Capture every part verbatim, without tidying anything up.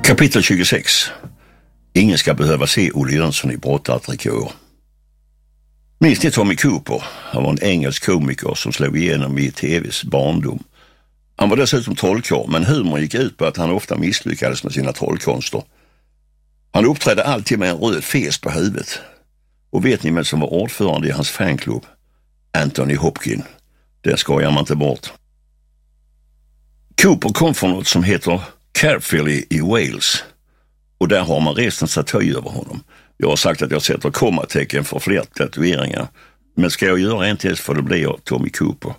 Kapitel tjugosex. Ingen ska behöva se Olle Jönsson i brottartrikåer. Minns ni Tommy Cooper? Han var en engelsk komiker som slog igenom i tvs barndom. Han var dessutom trollkarl, men humor gick ut på att han ofta misslyckades med sina trollkonster. Han uppträdde alltid med en röd fes på huvudet. Och vet ni vem som var ordförande i hans fanklubb? Anthony Hopkins. Det skojar man inte bort. Cooper kom från något som heter Caerphilly i Wales. Och där har man rest en staty över honom. Jag har sagt att jag sätter kommatecken för fler tatueringar. Men ska jag göra en till för det blir jag Tommy Cooper.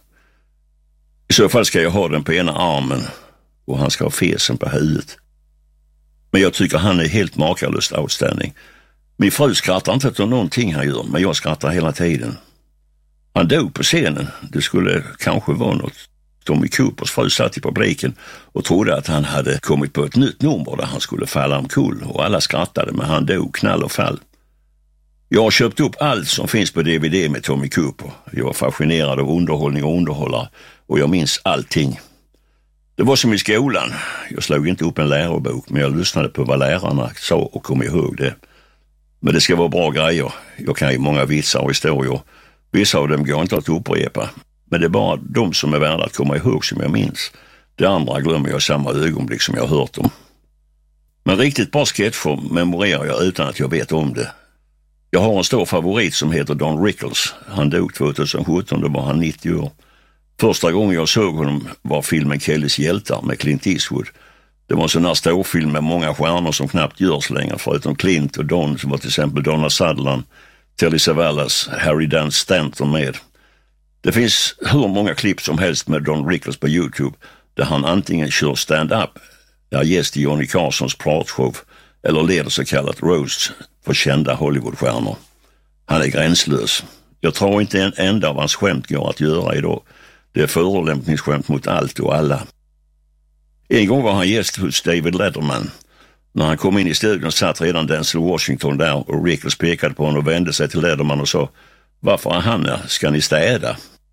I så fall ska jag ha den på ena armen och han ska ha fesen på huvudet. Men jag tycker han är helt makalöst outstanding. Min fru skrattar inte åt någonting han gör, men jag skrattar hela tiden. Han dog på scenen. Det skulle kanske vara något. Tommy Coopers fru satt i publiken och trodde att han hade kommit på ett nytt nummer där han skulle falla omkull och alla skrattade, men han dog knall och fall. Jag har köpt upp allt som finns på D V D med Tommy Cooper. Jag var fascinerad av underhållning och underhållare och jag minns allting. Det var som i skolan. Jag slog inte upp en lärobok, men jag lyssnade på vad lärarna sa och kom ihåg det. Men det ska vara bra grejer. Jag kan ju många vitsar och historier. Vissa av dem går inte att upprepa. Men det är bara de som är värda att komma ihåg som jag minns. Det andra glömmer jag samma ögonblick som jag har hört dem. Men riktigt bra sketcher memorerar jag utan att jag vet om det. Jag har en stor favorit som heter Don Rickles. Han dog tjugohundrasjutton, då var han nittio år. Första gången jag såg honom var filmen Kellys hjältar med Clint Eastwood. Det var en sån här storfilm med många stjärnor som knappt görs längre, förutom Clint och Don som var till exempel Donna Sutherland, Telly Savalas, Harry Dance Stanton med. Det finns hur många klipp som helst med Don Rickles på YouTube där han antingen kör stand-up, är gäst i Johnny Carsons pratshow eller leder så kallat roast för kända Hollywoodstjärnor. Han är gränslös. Jag tror inte en enda av hans skämt går att göra idag. Det är förolämpningsskämt mot allt och alla. En gång var han gäst hos David Letterman. När han kom in i studion satt redan Denzel Washington där och Rickles pekade på honom och vände sig till Letterman och sa: "Varför är han här? Ska ni städa?"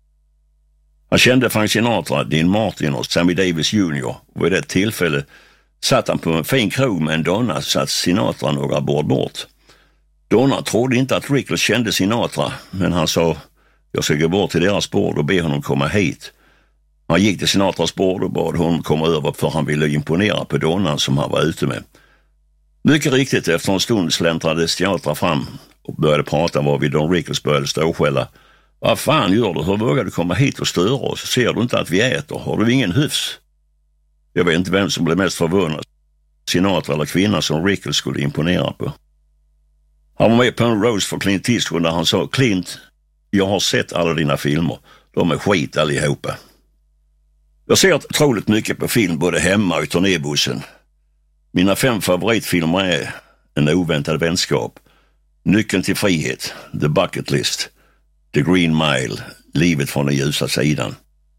Han kände Frank Sinatra, Dean Martin och Sammy Davis junior och vid ett tillfälle satt han på en fin krog med en Donna, satt Sinatra några bord bort. Donna trodde inte att Rickles kände Sinatra, men han sa: "Jag ska gå bort till deras bord och be honom komma hit." Han gick till Sinatras bord och bad honom komma över för han ville imponera på Donnan som han var ute med. Mycket riktigt, efter en stund släntrade Sinatra fram och började prata varvid Don Rickles började stå och skälla: "Vad fan gör du? Hur vågar du komma hit och störa oss? Ser du inte att vi äter? Har du ingen hyfs?" Jag vet inte vem som blev mest förvånad, Sinatra eller kvinnan som Rickles skulle imponera på. Han var med på en roast för Clint Eastwood där han sa: "Clint, jag har sett alla dina filmer. De är skit allihopa." Jag ser otroligt mycket på film både hemma och i turnébussen. Mina fem favoritfilmer är En oväntad vänskap, Nyckeln till frihet, The Bucket List, The Green Mile, Livet från den ljusa sidan.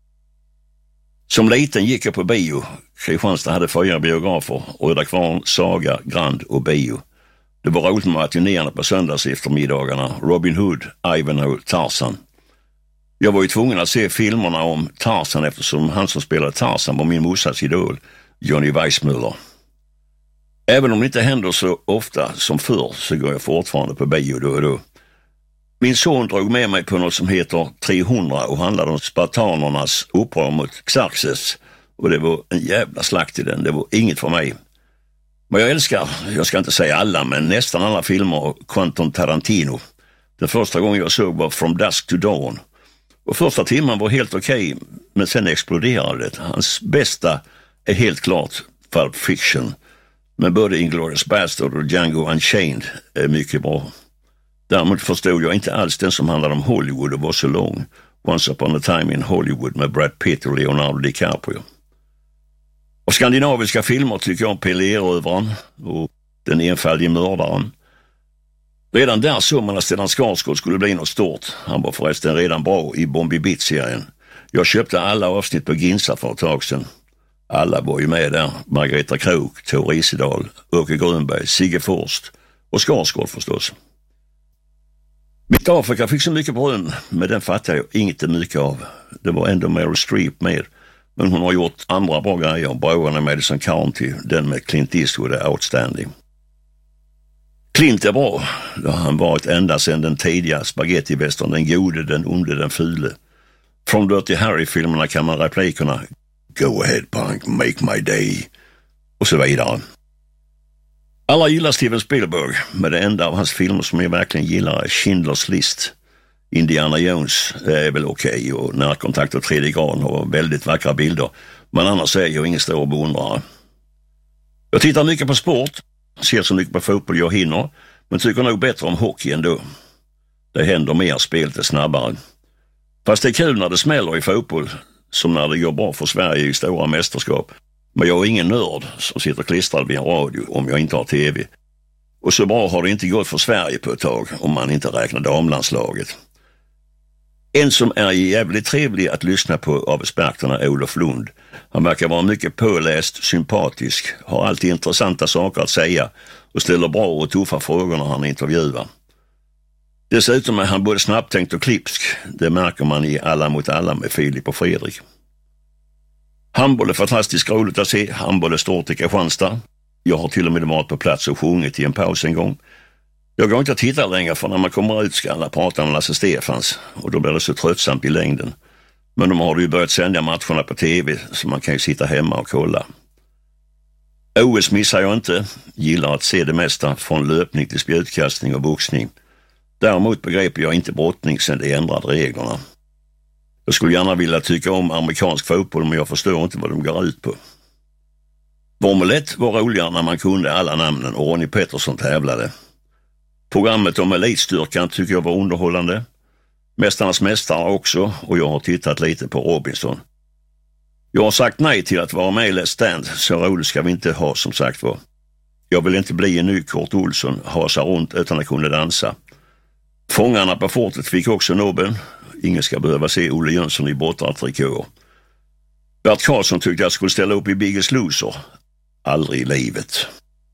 Som liten gick jag på bio. Kristianstad hade fyra biografer: Röda Kvarn, Saga, Grand och Bio. Det var roligt med matinéerna på söndags eftermiddagarna. Robin Hood, Ivanhoe, Tarzan. Jag var ju tvungen att se filmerna om Tarzan eftersom han som spelade Tarzan var min morsas idol, Johnny Weissmuller. Även om det inte händer så ofta som förr så går jag fortfarande på bio då och då. Min son drog med mig på något som heter trehundra och handlade om spartanernas uppror mot Xerxes. Och det var en jävla slakt i den, det var inget för mig. Men jag älskar, jag ska inte säga alla, men nästan alla filmer av Quentin Tarantino. Den första gången jag såg var From Dusk to Dawn. Och första timmen var helt okej, okay, men sen exploderade det. Hans bästa är helt klart Pulp Fiction. Men både Inglourious Bastard och Django Unchained är mycket bra. Däremot förstod jag inte alls den som handlade om Hollywood och var så lång. Once upon a time in Hollywood med Brad Pitt och Leonardo DiCaprio. Och skandinaviska filmer tycker jag om Pelé-rövaren och Den enfaldige mördaren. Redan där såg man att Stellan Skarsgård skulle bli något stort. Han var förresten redan bra i Bombi Beat-serien. Jag köpte alla avsnitt på Ginsa för ett tag sedan. Alla var ju med där. Margareta Krok, Tor Isedal, Åke Grönberg, Sigge Forst och Skarsgård förstås. Mitt Afrika fick så mycket beröm, men den fattade jag inte mycket av. Det var ändå Meryl Streep med. Men hon har gjort andra bra grejer. Bröderna Madison County, den med Clint Eastwood är outstanding. Clint är bra. Det har han varit ända sedan den tidiga spaghetti-västern, den gode, den onde, den fule. Från Dirty Harry-filmerna kan man replikerna Go ahead punk, make my day och så vidare. Alla gillar Steven Spielberg, men det enda av hans filmer som jag verkligen gillar är Schindler's List. Indiana Jones är väl okej okay, och Närkontakt och tredje graden har väldigt vackra bilder, men annars är jag ingen stor beundrare. Jag tittar mycket på sport, ser så mycket på fotboll jag hinner, men tycker nog bättre om hockey ändå. Det händer mer, spelet är snabbare. Fast det är kul när det smäller i fotboll, som när det går bra för Sverige i stora mästerskap. Men jag är ingen nörd som sitter klistrad vid en radio om jag inte har tv. Och så bra har det inte gått för Sverige på ett tag om man inte räknar damlandslaget. En som är jävligt trevlig att lyssna på av experterna är Olof Lund. Han verkar vara mycket påläst, sympatisk, har alltid intressanta saker att säga och ställer bra och tuffa frågor när han intervjuar. Dessutom är han både snabbtänkt och klipsk. Det märker man i Alla mot alla med Filip och Fredrik. Handboll är fantastiskt roligt att se. Handboll är stort i Kristianstad. Jag har till och med varit på plats och sjungit i en paus en gång. Jag går inte att titta längre, för när man kommer ut ska alla prata med Lasse Stefans och då blir det så tröttsamt i längden. Men de har ju börjat sända matcherna på tv så man kan ju sitta hemma och kolla. O S missar jag inte. Gillar att se det mesta från löpning till spjutkastning och boxning. Däremot begreper jag inte brottning sedan de ändrade reglerna. Jag skulle gärna vilja tycka om amerikansk fotboll, men jag förstår inte vad de går ut på. Formel ett var roligare när man kunde alla namnen och Ronnie Peterson tävlade. Programmet om elitstyrkan tycker jag var underhållande. Mästarnas mästare också, och jag har tittat lite på Robinson. Jag har sagt nej till att vara med i Let's Stand, så roligt ska vi inte ha som sagt var. Jag vill inte bli en ny Kurt Olsson, hasa runt utan att kunna dansa. Fångarna på fortet fick också nobben. Ingen ska behöva se Olle Jönsson i brottartrikåer. Bert Karlsson tyckte jag skulle ställa upp i Biggest Loser. Aldrig i livet.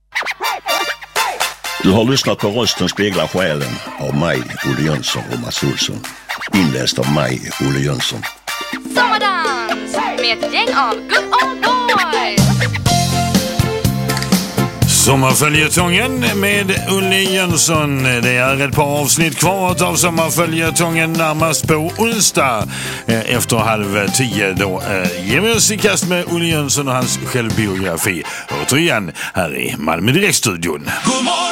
Du har lyssnat på Rösten speglar själen av mig, Olle Jönsson och Mats Olsson. Inläst av mig, Olle Jönsson. Sommardans med ett gäng av good old boys. Sommarföljetongen med Olle Jönsson. Det är ett par avsnitt kvar av sommarföljetongen närmast på onsdag efter halv tio. Då ger vi oss i kast med Olle Jönsson och hans självbiografi. Återigen här i Malmö Direktstudion.